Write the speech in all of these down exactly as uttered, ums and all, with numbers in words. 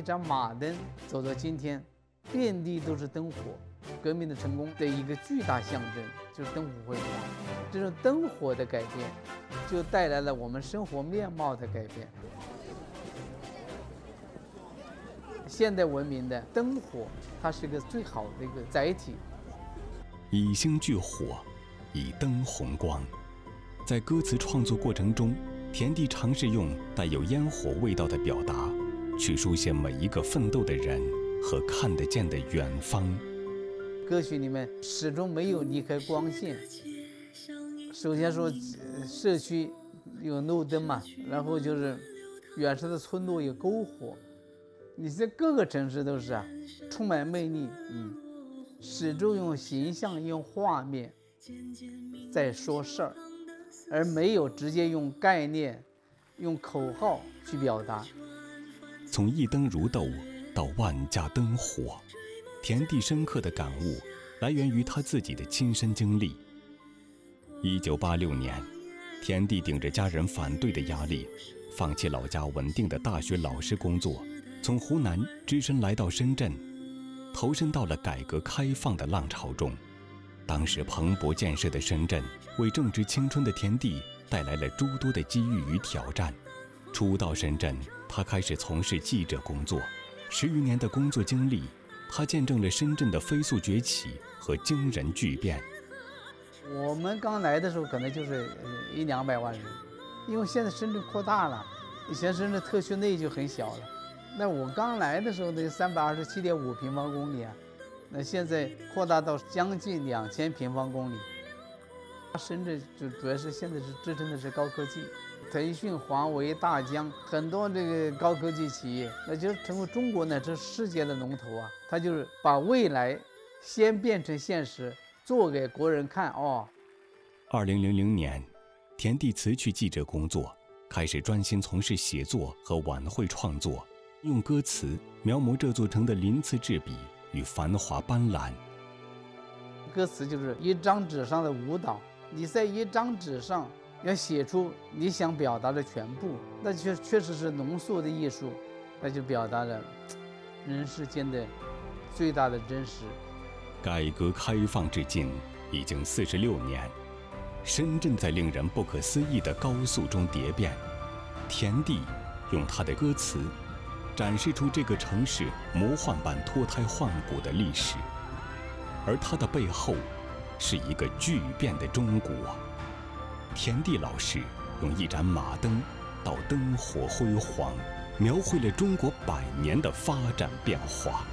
一盏马灯走到今天，遍地都是灯火，革命的成功的一个巨大象征就是灯火辉煌。这种灯火的改变，就带来了我们生活面貌的改变。现代文明的灯火，它是一个最好的一个载体。 以星聚火，以灯红光。在歌词创作过程中，田地尝试用带有烟火味道的表达，去书写每一个奋斗的人和看得见的远方。 歌曲里面始终没有离开光线。首先说社区有路灯嘛，然后就是远处的村落有篝火。你在各个城市都是啊，充满魅力，嗯，始终用形象、用画面在说事儿，而没有直接用概念、用口号去表达。 从一灯如豆到万家灯火，田地深刻的感悟来源于他自己的亲身经历。一九八六年，田地顶着家人反对的压力，放弃老家稳定的大学老师工作，从湖南只身来到深圳，投身到了改革开放的浪潮中。当时蓬勃建设的深圳，为正值青春的田地带来了诸多的机遇与挑战。初到深圳，他开始从事记者工作。十余年的工作经历，他见证了深圳的飞速崛起和惊人巨变。 我们刚来的时候可能就是一两百万人，因为现在深圳扩大了，以前深圳特区内就很小了。那我刚来的时候那三百二十七点五平方公里啊，那现在扩大到将近两千平方公里。深圳就主要是现在是支撑的是高科技，腾讯、华为、大疆很多这个高科技企业，那就成为中国乃至世界的龙头啊。它就是把未来先变成现实，做给国人看哦。 二零零零年，田地辞去记者工作，开始专心从事写作和晚会创作，用歌词描摹这座城的鳞次栉比与繁华斑斓。 歌词就是一张纸上的舞蹈，你在一张纸上要写出你想表达的全部，那确确实是浓缩的艺术，那就表达了人世间的最大的真实。 改革开放至今已经四十六年，深圳在令人不可思议的高速中蝶变。田地用他的歌词展示出这个城市魔幻般脱胎换骨的历史，而它的背后是一个巨变的中国。田地老师用一盏马灯到灯火辉煌，描绘了中国百年的发展变化。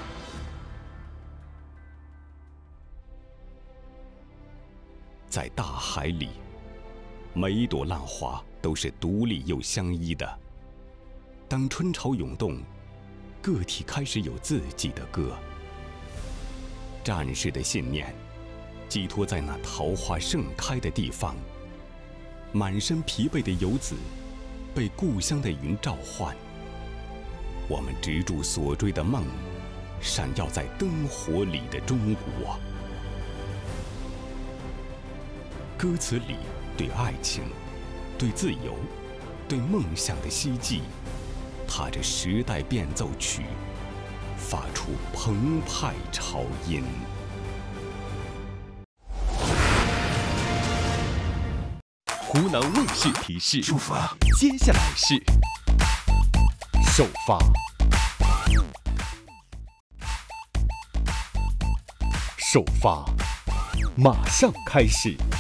在大海里，每一朵浪花都是独立又相依的。当春潮涌动，个体开始有自己的歌。战士的信念寄托在那桃花盛开的地方。满身疲惫的游子被故乡的云召唤，我们执着所追的梦，闪耀在灯火里的中国。歌词里对爱情、对自由、对梦想的希冀，踏着时代变奏曲，发出澎湃潮音。 湖南卫视提示：出发，接下来是首发。首发，马上开始。